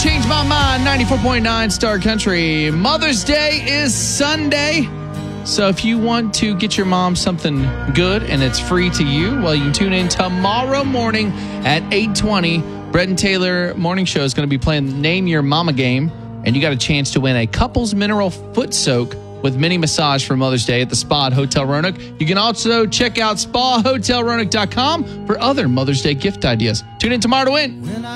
Change My Mind, 94.9 Star Country. Mother's Day is Sunday. So if you want to get your mom something good and it's free to you, well, you can tune in tomorrow morning at 8:20. Brett and Taylor Morning Show is going to be playing Name Your Mama game. And you got a chance to win a couple's mineral foot soak with mini massage for Mother's Day at the Spa at Hotel Roanoke. You can also check out spahotelroanoke.com for other Mother's Day gift ideas. Tune in tomorrow to win.